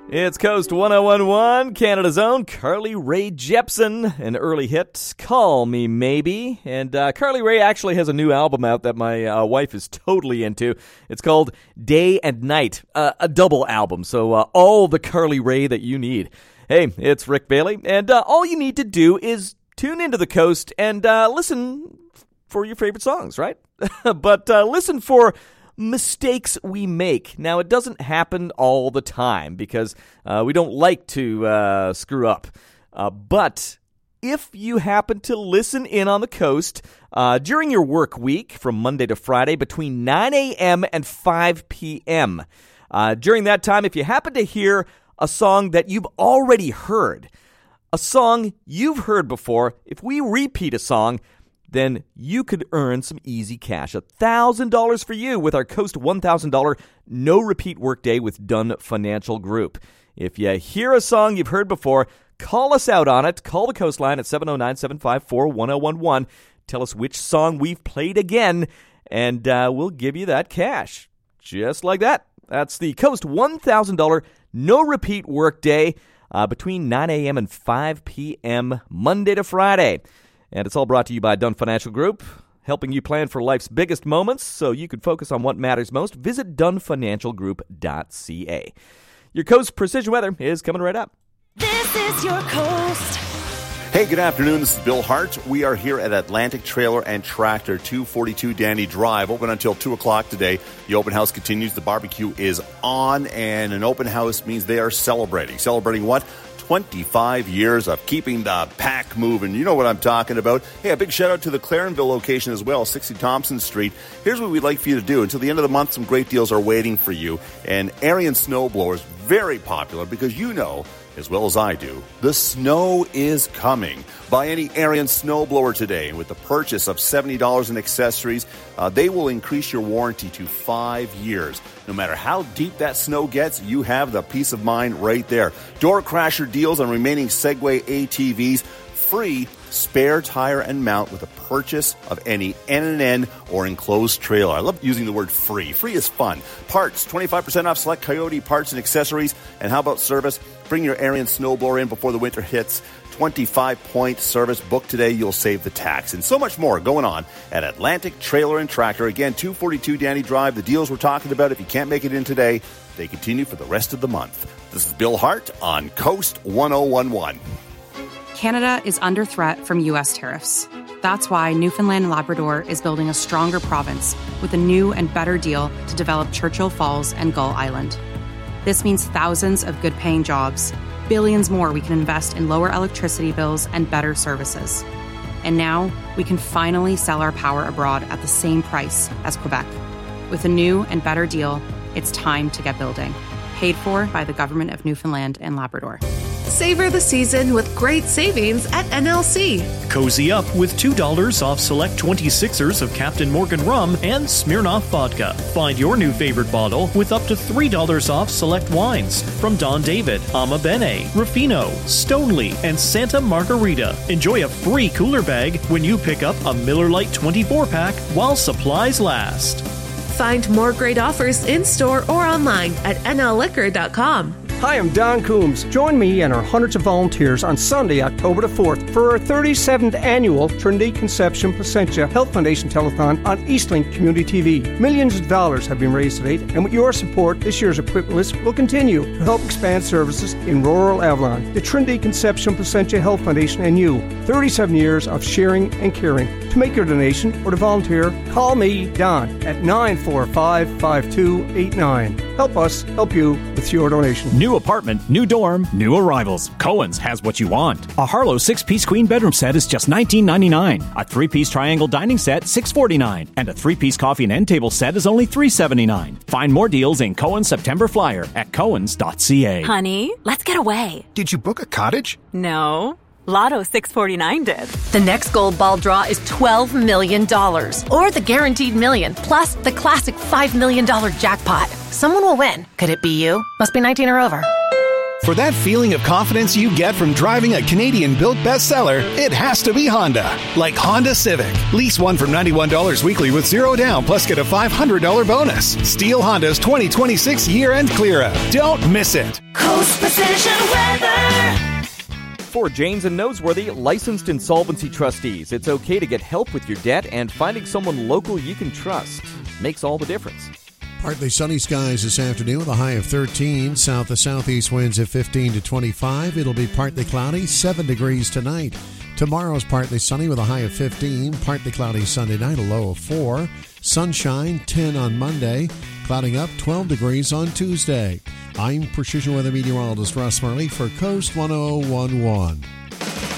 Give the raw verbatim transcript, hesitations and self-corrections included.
It's Coast one oh one one, Canada's own Carly Rae Jepsen, an early hit, Call Me Maybe. And uh, Carly Rae actually has a new album out that my uh, wife is totally into. It's called Day and Night, uh, a double album, so uh, all the Carly Rae that you need. Hey, it's Rick Bailey, and uh, all you need to do is tune into the Coast and uh, listen for your favorite songs, right? But uh, listen for mistakes we make. Now, it doesn't happen all the time because uh, we don't like to uh, screw up. Uh, but if you happen to listen in on the Coast uh, during your work week from Monday to Friday between nine a.m. and five p.m., uh, during that time, if you happen to hear a song that you've already heard, a song you've heard before, if we repeat a song, then you could earn some easy cash. one thousand dollars for you with our Coast one thousand dollars no-repeat workday with Dunn Financial Group. If you hear a song you've heard before, call us out on it. Call the Coast line at seven oh nine, seven five four, one oh one one. Tell us which song we've played again, and uh, we'll give you that cash. Just like that. That's the Coast one thousand dollars no-repeat workday uh, between nine a.m. and five p.m. Monday to Friday. And it's all brought to you by Dunn Financial Group, helping you plan for life's biggest moments so you can focus on what matters most. Visit dun financial group dot c a. Your Coast Precision Weather is coming right up. This is your Coast. Hey, good afternoon. This is Bill Hart. We are here at Atlantic Trailer and Tractor, two forty-two Dandy Drive, open until two o'clock today. The open house continues. The barbecue is on, and an open house means they are celebrating. Celebrating what? twenty-five years of keeping the pack moving. You know what I'm talking about. Hey, a big shout out to the Clarenville location as well, sixty Thompson Street. Here's what we'd like for you to do. Until the end of the month, some great deals are waiting for you. And Arian Snowblower is very popular because you know, as well as I do, the snow is coming. Buy any Arian snowblower today, and with the purchase of seventy dollars in accessories, uh, they will increase your warranty to five years. No matter how deep that snow gets, you have the peace of mind right there. Door crasher deals on remaining Segway A T Vs, free spare tire and mount with a purchase of any N and N or enclosed trailer. I love using the word free. Free is fun. Parts, twenty-five percent off select Coyote parts and accessories. And how about service? Bring your Arian snowblower in before the winter hits. twenty-five point service. Book today. You'll save the tax. And so much more going on at Atlantic Trailer and Tractor. Again, two forty-two Dandy Drive. The deals we're talking about, if you can't make it in today, they continue for the rest of the month. This is Bill Hart on Coast one oh one one. Canada is under threat from U S tariffs. That's why Newfoundland and Labrador is building a stronger province with a new and better deal to develop Churchill Falls and Gull Island. This means thousands of good-paying jobs, billions more we can invest in lower electricity bills and better services. And now we can finally sell our power abroad at the same price as Quebec. With a new and better deal, it's time to get building. Paid for by the Government of Newfoundland and Labrador. Savor the season with great savings at N L C. Cozy up with two dollars off select twenty-sixers of Captain Morgan rum and Smirnoff vodka. Find your new favorite bottle with up to three dollars off select wines from Don David, Ama Bene, Ruffino, Stoneleigh, and Santa Margarita. Enjoy a free cooler bag when you pick up a Miller Lite twenty-four pack while supplies last. Find more great offers in-store or online at N L liquor dot com. Hi, I'm Don Coombs. Join me and our hundreds of volunteers on Sunday, October the fourth, for our thirty-seventh annual Trinity Conception Placentia Health Foundation Telethon on Eastlink Community T V. Millions of dollars have been raised to date, and with your support, this year's equipment list will continue to help expand services in rural Avalon. The Trinity Conception Placentia Health Foundation and you. thirty-seven years of sharing and caring. To make your donation or to volunteer, call me, Don, at nine four five, five two eight nine. Help us help you with your donation. New apartment, new dorm, new arrivals. Cohen's has what you want. A Harlow six-piece queen bedroom set is just nineteen ninety-nine. A three-piece triangle dining set, six forty-nine. And a three-piece coffee and end table set is only three seventy-nine. Find more deals in Cohen's September Flyer at cohens dot c a. Honey, let's get away. Did you book a cottage? No. Lotto six forty-nine did. The next gold ball draw is twelve million dollars. Or the guaranteed million, plus the classic five million dollars jackpot. Someone will win. Could it be you? Must be nineteen or over. For that feeling of confidence you get from driving a Canadian-built bestseller, it has to be Honda. Like Honda Civic. Lease one from ninety-one dollars weekly with zero down, plus get a five hundred dollars bonus. Steal Honda's twenty twenty-six year-end clear-out. Don't miss it. Coast Precision Weather. For Janes and Noseworthy, licensed insolvency trustees, it's okay to get help with your debt, and finding someone local you can trust makes all the difference. Partly sunny skies this afternoon with a high of thirteen. South to southeast winds of fifteen to twenty-five. It'll be partly cloudy, seven degrees tonight. Tomorrow's partly sunny with a high of fifteen. Partly cloudy Sunday night, a low of four. Sunshine, ten on Monday. Clouding up, twelve degrees on Tuesday. I'm Precision Weather Meteorologist Russ Marley for Coast one oh one one.